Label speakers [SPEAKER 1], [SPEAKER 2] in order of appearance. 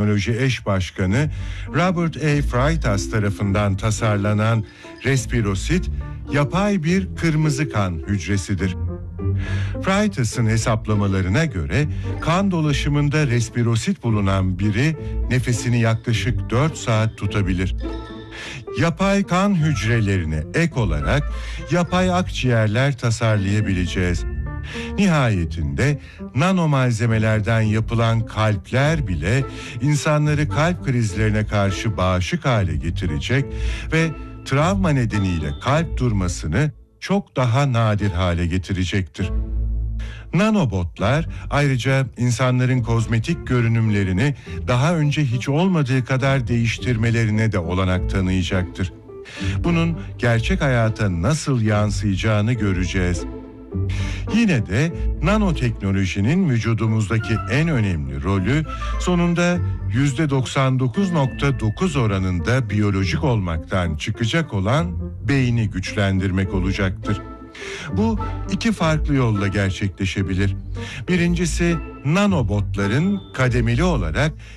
[SPEAKER 1] Nanoteknoloji eş başkanı Robert A. Freitas tarafından tasarlanan Respirosit, yapay bir kırmızı kan hücresidir. Freitas'ın hesaplamalarına göre kan dolaşımında respirosit bulunan biri nefesini yaklaşık 4 saat tutabilir. Yapay kan hücrelerine ek olarak yapay akciğerler tasarlayabileceğiz. Nihayetinde nano malzemelerden yapılan kalpler bile insanları kalp krizlerine karşı bağışık hale getirecek ve travma nedeniyle kalp durmasını çok daha nadir hale getirecektir. Nanobotlar ayrıca insanların kozmetik görünümlerini daha önce hiç olmadığı kadar değiştirmelerine de olanak tanıyacaktır. Bunun gerçek hayata nasıl yansıyacağını göreceğiz. Yine de nanoteknolojinin vücudumuzdaki en önemli rolü sonunda %99.9 oranında biyolojik olmaktan çıkacak olan beyni güçlendirmek olacaktır. Bu iki farklı yolla gerçekleşebilir. Birincisi nanobotların kademeli olarak